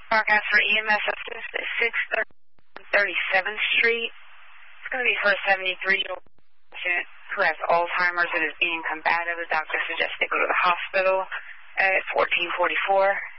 Forecast for EMS assist is 637th Street. It's going to be for a 73-year-old patient who has Alzheimer's and is being combative. The doctor suggests they go to the hospital at 1444.